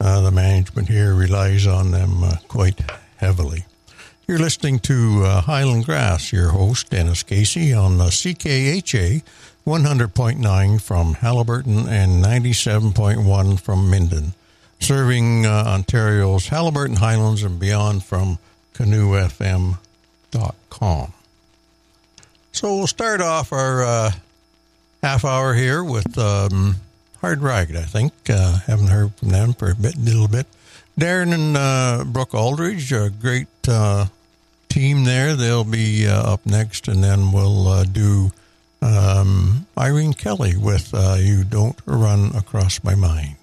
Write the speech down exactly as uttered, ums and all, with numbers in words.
Uh, the management here relies on them uh, quite heavily. You're listening to uh, Highland Grass, your host, Dennis Casey, on uh, C K H A one hundred point nine from Haliburton and ninety-seven point one from Minden, serving uh, Ontario's Haliburton Highlands and beyond from canoe f m dot com. So we'll start off our uh, half hour here with um, Hard Ragged, I think. Uh, haven't heard from them for a bit, little bit. Darren and uh, Brooke Aldridge, a great uh, team there. They'll be uh, up next, and then we'll uh, do um, Irene Kelly with uh, You Don't Run Across My Mind.